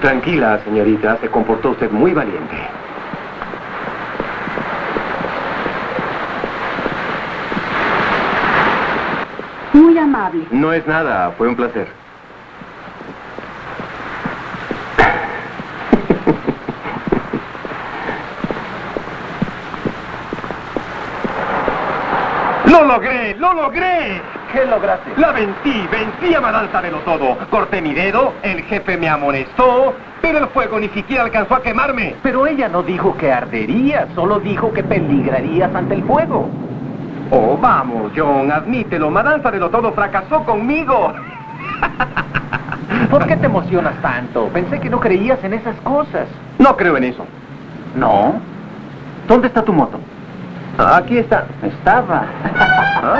Tranquila, señorita. Se comportó usted muy valiente. Muy amable. No es nada. Fue un placer. ¡Lo logré! ¡Lo logré! ¿Qué lograste? La vencí a Madame Sabelotodo. Corté mi dedo, el jefe me amonestó, pero el fuego ni siquiera alcanzó a quemarme. Pero ella no dijo que arderías, solo dijo que peligrarías ante el fuego. Oh, vamos, John, admítelo. Madame Sabelotodo fracasó conmigo. ¿Por qué te emocionas tanto? Pensé que no creías en esas cosas. No creo en eso. ¿No? ¿Dónde está tu moto? Aquí está. Estaba.